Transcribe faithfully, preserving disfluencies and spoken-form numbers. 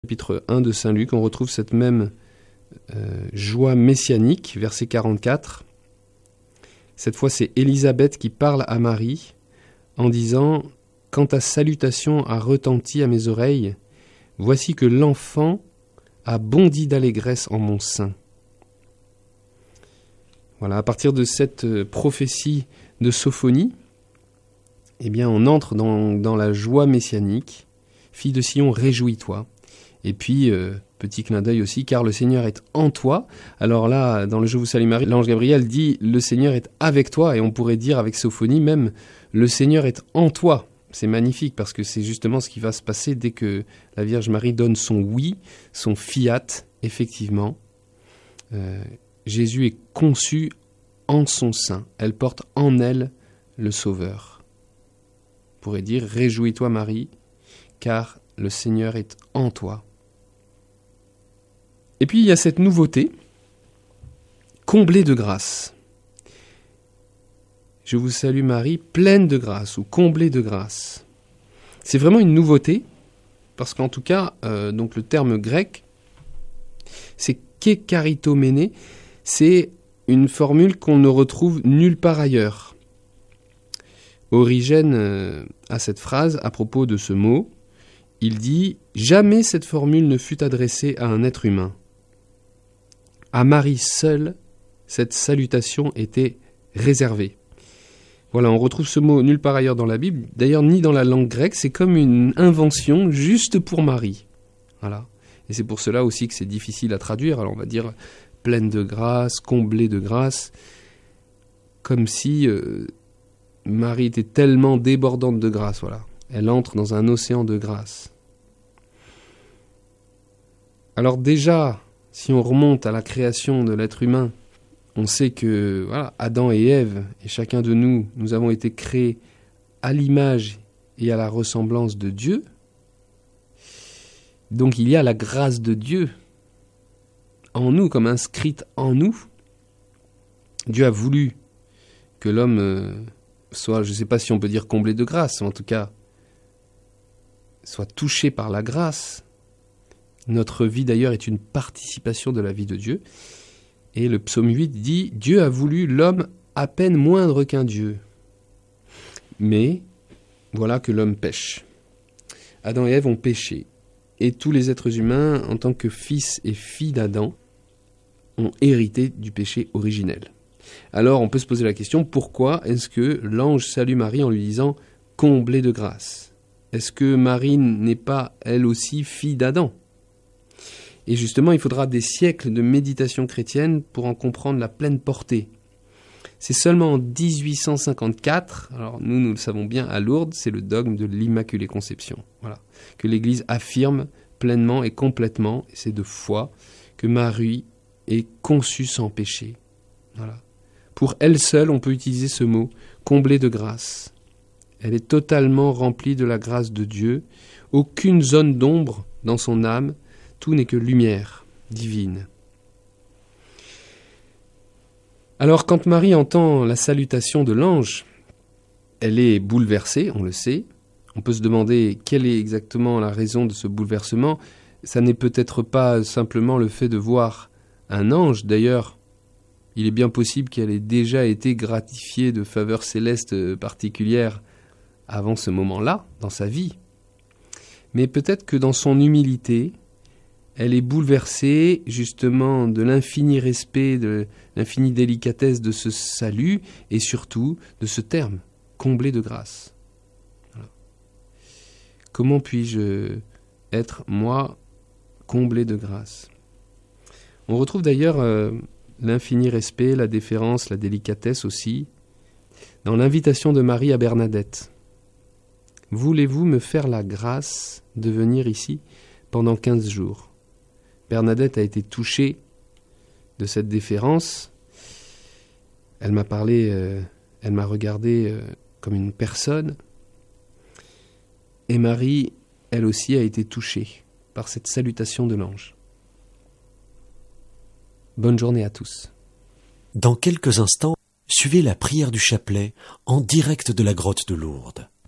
chapitre un de Saint Luc, on retrouve cette même euh, joie messianique, verset quarante-quatre. Cette fois, c'est Élisabeth qui parle à Marie en disant « Quand ta salutation a retenti à mes oreilles, voici que l'enfant a bondi d'allégresse en mon sein. » Voilà, à partir de cette prophétie de Sophonie, eh bien, on entre dans, dans la joie messianique. Fille de Sion, réjouis-toi. Et puis, euh, petit clin d'œil aussi, car le Seigneur est en toi. Alors là, dans le Je vous salue Marie, l'ange Gabriel dit « Le Seigneur est avec toi ». Et on pourrait dire avec Sophonie même « Le Seigneur est en toi ». C'est magnifique parce que c'est justement ce qui va se passer dès que la Vierge Marie donne son oui, son fiat, effectivement. Euh, Jésus est conçu en son sein. Elle porte en elle le Sauveur. On pourrait dire « Réjouis-toi Marie ». Car le Seigneur est en toi. Et puis il y a cette nouveauté, comblée de grâce. Je vous salue Marie, pleine de grâce ou comblée de grâce. C'est vraiment une nouveauté, parce qu'en tout cas, euh, donc le terme grec, c'est kekaritomene, c'est une formule qu'on ne retrouve nulle part ailleurs. Origène euh, a cette phrase à propos de ce mot. Il dit « Jamais cette formule ne fut adressée à un être humain. À Marie seule, cette salutation était réservée. » Voilà, on retrouve ce mot nulle part ailleurs dans la Bible, d'ailleurs ni dans la langue grecque, c'est comme une invention juste pour Marie. Voilà. Et c'est pour cela aussi que c'est difficile à traduire. Alors on va dire « pleine de grâce »,« comblée de grâce », comme si euh, Marie était tellement débordante de grâce, voilà. Elle entre dans un océan de grâce. Alors déjà, si on remonte à la création de l'être humain, on sait que voilà, Adam et Ève, et chacun de nous, nous avons été créés à l'image et à la ressemblance de Dieu. Donc il y a la grâce de Dieu en nous, comme inscrite en nous. Dieu a voulu que l'homme soit, je ne sais pas si on peut dire comblé de grâce, mais en tout cas, soit touché par la grâce. Notre vie d'ailleurs est une participation de la vie de Dieu. Et le psaume huit dit « Dieu a voulu l'homme à peine moindre qu'un Dieu. » Mais voilà que l'homme pêche. Adam et Ève ont péché. Et tous les êtres humains, en tant que fils et filles d'Adam, ont hérité du péché originel. Alors on peut se poser la question, pourquoi est-ce que l'ange salue Marie en lui disant « comblée de grâce » ? Est-ce que Marie n'est pas, elle aussi, fille d'Adam ? Et justement, il faudra des siècles de méditation chrétienne pour en comprendre la pleine portée. C'est seulement en dix-huit cent cinquante-quatre, alors nous, nous le savons bien, à Lourdes, c'est le dogme de l'Immaculée Conception, voilà, que l'Église affirme pleinement et complètement, et c'est de foi, que Marie est conçue sans péché. Voilà. Pour elle seule, on peut utiliser ce mot, comblée de grâce. Elle est totalement remplie de la grâce de Dieu. Aucune zone d'ombre dans son âme. Tout n'est que lumière divine. Alors, quand Marie entend la salutation de l'ange, elle est bouleversée, on le sait. On peut se demander quelle est exactement la raison de ce bouleversement. Ça n'est peut-être pas simplement le fait de voir un ange. D'ailleurs, il est bien possible qu'elle ait déjà été gratifiée de faveurs célestes particulières avant ce moment-là, dans sa vie. Mais peut-être que dans son humilité, elle est bouleversée justement de l'infini respect, de l'infinie délicatesse de ce salut, et surtout de ce terme, comblé de grâce. Voilà. Comment puis-je être, moi, comblé de grâce ? On retrouve d'ailleurs euh, l'infini respect, la déférence, la délicatesse aussi, dans l'invitation de Marie à Bernadette. Voulez-vous me faire la grâce de venir ici pendant quinze jours ? Bernadette a été touchée de cette déférence. Elle m'a parlé, euh, elle m'a regardé euh, comme une personne. Et Marie, elle aussi, a été touchée par cette salutation de l'ange. Bonne journée à tous. Dans quelques instants, suivez la prière du chapelet en direct de la grotte de Lourdes.